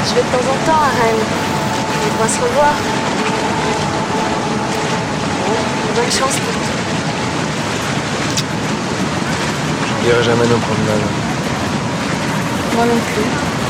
Je vais de temps en temps à Rennes. On pourra se revoir. Bon, bonne chance pour tout. Je dirai jamais nos promenades. Moi non plus.